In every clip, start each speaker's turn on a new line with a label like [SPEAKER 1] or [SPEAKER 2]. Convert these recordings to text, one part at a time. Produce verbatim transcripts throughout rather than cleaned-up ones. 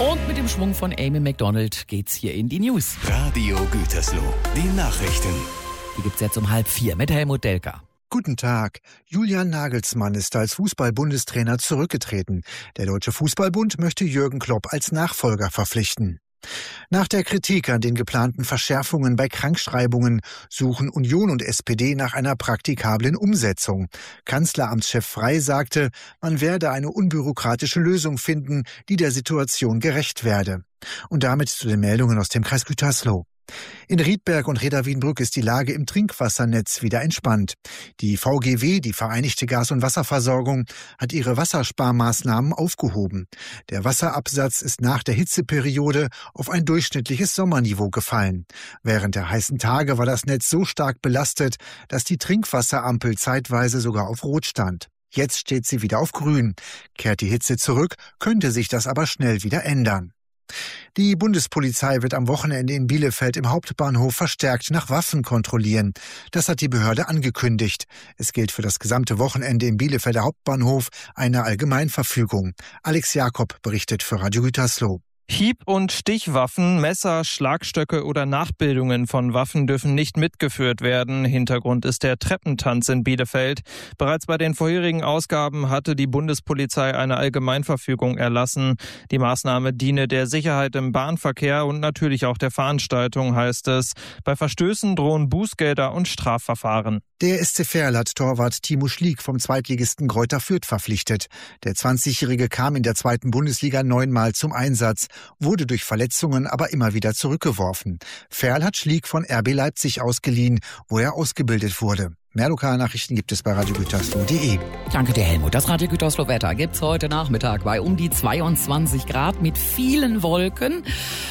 [SPEAKER 1] Und mit dem Schwung von Amy Macdonald geht's hier in die News.
[SPEAKER 2] Radio Gütersloh, die Nachrichten.
[SPEAKER 1] Die gibt's jetzt um halb vier mit Helmut Delker.
[SPEAKER 3] Guten Tag. Julian Nagelsmann ist als Fußball-Bundestrainer zurückgetreten. Der Deutsche Fußballbund möchte Jürgen Klopp als Nachfolger verpflichten. Nach der Kritik an den geplanten Verschärfungen bei Krankschreibungen suchen Union und S P D nach einer praktikablen Umsetzung. Kanzleramtschef Frey sagte, man werde eine unbürokratische Lösung finden, die der Situation gerecht werde. Und damit zu den Meldungen aus dem Kreis Gütersloh. In Riedberg und Reda-Wiedenbrück ist die Lage im Trinkwassernetz wieder entspannt. Die V G W, die Vereinigte Gas- und Wasserversorgung, hat ihre Wassersparmaßnahmen aufgehoben. Der Wasserabsatz ist nach der Hitzeperiode auf ein durchschnittliches Sommerniveau gefallen. Während der heißen Tage war das Netz so stark belastet, dass die Trinkwasserampel zeitweise sogar auf Rot stand. Jetzt steht sie wieder auf Grün. Kehrt die Hitze zurück, könnte sich das aber schnell wieder ändern. Die Bundespolizei wird am Wochenende in Bielefeld im Hauptbahnhof verstärkt nach Waffen kontrollieren. Das hat die Behörde angekündigt. Es gilt für das gesamte Wochenende im Bielefelder Hauptbahnhof eine Allgemeinverfügung. Alex Jakob berichtet für Radio Gütersloh.
[SPEAKER 4] Hieb- und Stichwaffen, Messer, Schlagstöcke oder Nachbildungen von Waffen dürfen nicht mitgeführt werden. Hintergrund ist der Treppentanz in Bielefeld. Bereits bei den vorherigen Ausgaben hatte die Bundespolizei eine Allgemeinverfügung erlassen. Die Maßnahme diene der Sicherheit im Bahnverkehr und natürlich auch der Veranstaltung, heißt es. Bei Verstößen drohen Bußgelder und Strafverfahren.
[SPEAKER 3] Der S C Verl hat Torwart Timo Schliek vom Zweitligisten Greuther Fürth verpflichtet. Der zwanzigjährige kam in der zweiten Bundesliga neunmal zum Einsatz, wurde durch Verletzungen aber immer wieder zurückgeworfen. Verl hat Schliek von R B Leipzig ausgeliehen, wo er ausgebildet wurde. Mehr Lokalnachrichten gibt es bei radio gütersloh punkt de.
[SPEAKER 1] Danke dir, Helmut. Das Radio Gütersloh Wetter gibt's heute Nachmittag bei um die zweiundzwanzig Grad mit vielen Wolken.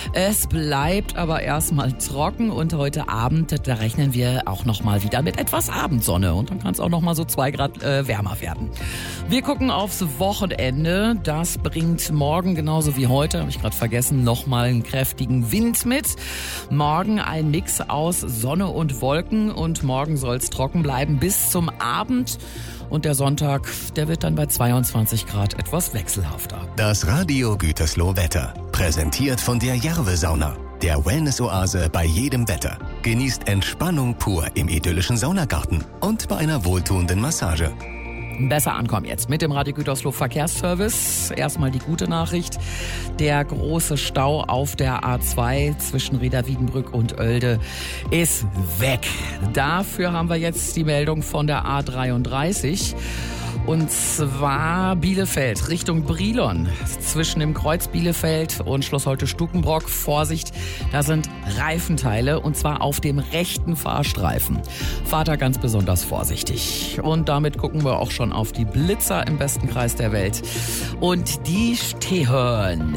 [SPEAKER 1] Es bleibt aber erstmal trocken und heute Abend, da rechnen wir auch noch mal wieder mit etwas Abendsonne und dann kann es auch noch mal so zwei Grad äh, wärmer werden. Wir gucken aufs Wochenende. Das bringt morgen genauso wie heute, habe ich gerade vergessen, noch mal einen kräftigen Wind mit. Morgen ein Mix aus Sonne und Wolken und morgen soll's trocken bleiben. bleiben bis zum Abend und der Sonntag, der wird dann bei zweiundzwanzig Grad etwas wechselhafter.
[SPEAKER 2] Das Radio Gütersloh Wetter, präsentiert von der Jarve-Sauna, der Wellness-Oase bei jedem Wetter. Genießt Entspannung pur im idyllischen Saunagarten und bei einer wohltuenden Massage.
[SPEAKER 1] Besser ankommen jetzt mit dem Radio Gütersloh Verkehrsservice. Erstmal die gute Nachricht. Der große Stau auf der A zwei zwischen Reda-Wiedenbrück und Oelde ist weg. Dafür haben wir jetzt die Meldung von der A dreiunddreißig. Und zwar Bielefeld Richtung Brilon. Zwischen dem Kreuz Bielefeld und Schloss Holte-Stukenbrock. Vorsicht, da sind Reifenteile und zwar auf dem rechten Fahrstreifen. Fahrt da ganz besonders vorsichtig. Und damit gucken wir auch schon auf die Blitzer im besten Kreis der Welt. Und die stehen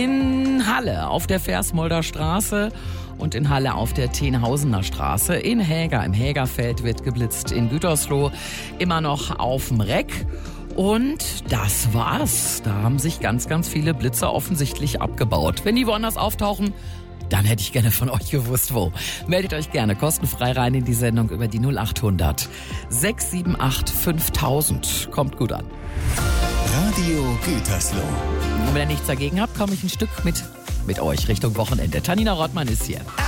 [SPEAKER 1] in Halle auf der Versmolder Straße und in Halle auf der Tenhausener Straße. In Häger, im Hägerfeld wird geblitzt. In Gütersloh immer noch auf dem Reck. Und das war's. Da haben sich ganz, ganz viele Blitzer offensichtlich abgebaut. Wenn die woanders auftauchen, dann hätte ich gerne von euch gewusst, wo. Meldet euch gerne kostenfrei rein in die Sendung über die null acht hundert sechs sieben acht fünftausend. Kommt gut an.
[SPEAKER 2] Radio Gütersloh.
[SPEAKER 1] Und wenn ihr nichts dagegen habt, komme ich ein Stück mit, mit euch Richtung Wochenende. Tanina Rottmann ist hier.